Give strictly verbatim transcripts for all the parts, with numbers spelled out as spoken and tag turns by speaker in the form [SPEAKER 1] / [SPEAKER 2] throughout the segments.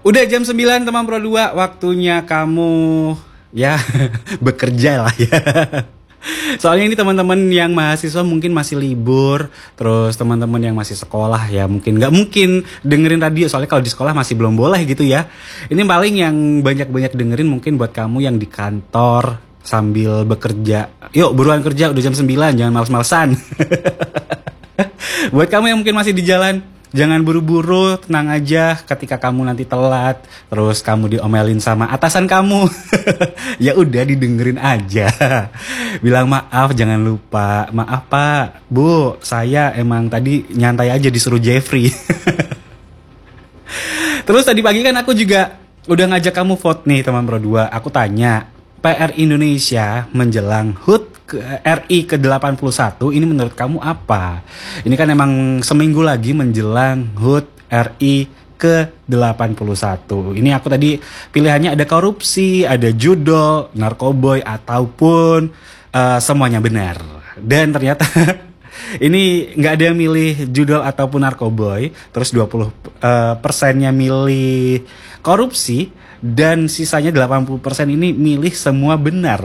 [SPEAKER 1] Udah jam sembilan teman Pro dua, waktunya kamu ya bekerja lah ya. Soalnya ini teman-teman yang mahasiswa mungkin masih libur, terus teman-teman yang masih sekolah ya mungkin nggak mungkin dengerin radio, soalnya kalau di sekolah masih belum boleh gitu ya. Ini paling yang banyak-banyak dengerin mungkin buat kamu yang di kantor sambil bekerja. Yuk buruan kerja, udah jam sembilan, jangan males-malesan. Buat kamu yang mungkin masih di jalan, jangan buru-buru, tenang aja ketika kamu nanti telat, terus kamu diomelin sama atasan kamu. Ya udah didengerin aja. Bilang maaf, jangan lupa. Maaf Pak, Bu, saya emang tadi nyantai aja disuruh Jeffrey. Terus tadi pagi kan aku juga udah ngajak kamu vote nih teman Pro dua. Aku tanya, P R Indonesia menjelang H U T ke R I ke delapan puluh satu ini menurut kamu apa? Ini kan emang seminggu lagi menjelang H U T R I ke delapan puluh satu. Ini aku tadi pilihannya ada korupsi, ada judol, narkoboy, ataupun uh, semuanya benar. Dan ternyata ini nggak ada yang milih judol ataupun narkoboy, terus dua puluh uh, persennya milih korupsi, dan sisanya delapan puluh persen ini milih semua benar.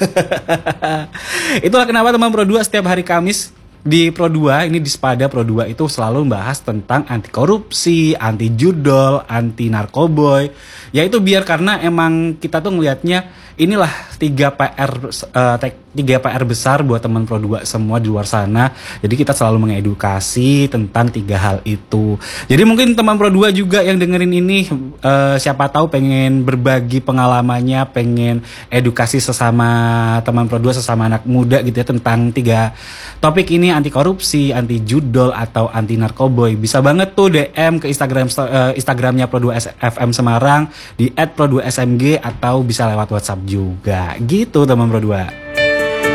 [SPEAKER 1] Itulah kenapa teman Pro dua setiap hari Kamis di Pro dua, ini di Spada Pro dua itu selalu membahas tentang anti korupsi, anti judol, anti narkoboy. Ya itu biar karena emang kita tuh ngelihatnya inilah tiga P R uh, tiga P R besar buat teman Pro dua semua di luar sana. Jadi kita selalu mengedukasi tentang tiga hal itu. Jadi mungkin teman Pro dua juga yang dengerin ini uh, siapa tahu pengen berbagi pengalamannya, pengen edukasi sesama teman Pro dua, sesama anak muda gitu ya tentang tiga topik ini, anti korupsi, anti judol, atau anti narkoboy. Bisa banget tuh D M ke Instagram uh, Instagramnya Pro dua F M Semarang di et pro dua S M G, atau bisa lewat WhatsApp juga gitu teman Pro dua.